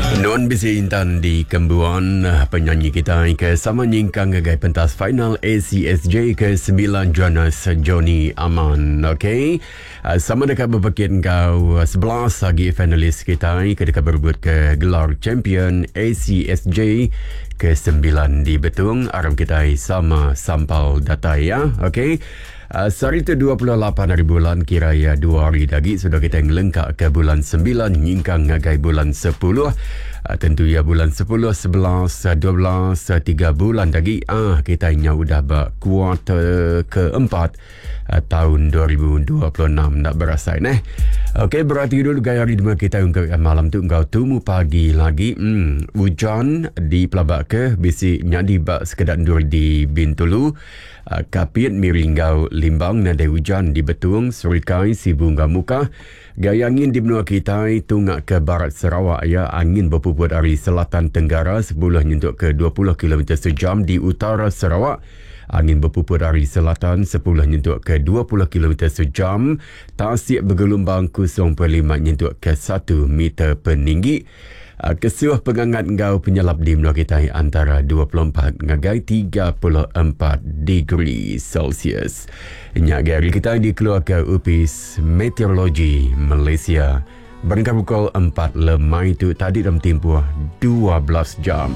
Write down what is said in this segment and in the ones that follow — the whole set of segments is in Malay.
Non bisi intan di Kembuan, penyanyi kita ke sama nyingkang gagai pentas final ACSJ ke-9 Jonas Johnny Aman. Okay, sama dekat berpakit kau 11 lagi finalis kita ke dekat berebut ke gelar champion ACSJ ke-9 di Betung. Aram kita sama sampal data ya. Okay, sehari itu 28 hari bulan, kira ya 2 hari lagi sudah kita ngelengkap ke bulan 9 nyingkang ngagai bulan 10. Tentu ya bulan 10, 11, 12, 3 bulan lagi kita nya udah kuarter keempat tahun 2026 nak berasa Okey, berarti dulu gaya ritme kita untuk malam tu engkau tunggu pagi lagi hujan di Pelabak ke bisi nyadi bak sekedar dur di Bintulu kapit miringgau limbang nada hujan di Betung Surikai si bunga muka gaya angin di benua kita tungak ke barat Sarawak ya, angin berpuput dari selatan tenggara 10 nyentuk ke 20 km sejam di utara Sarawak. Angin berpuput dari selatan 10 nyentuk ke 20 km sejam. Tasik bergelombang 0.5 nyentuk ke 1 meter peninggi. Kesuh pengangat ngau penyelap di menua kita antara 24 ngagai 34 degree Celsius. Nyak gari kita dikeluarkan UPIS Meteorologi Malaysia. Berangkat pukul 4 lemai itu tadi dalam tempoh 12 jam.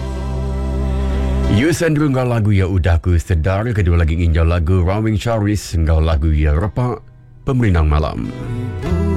Yusan dulu ngau lagu ya udah ku sedar. Kedua lagi nginjau lagu Rawing Syaris ngau lagu ya repak Pemerintah Malam.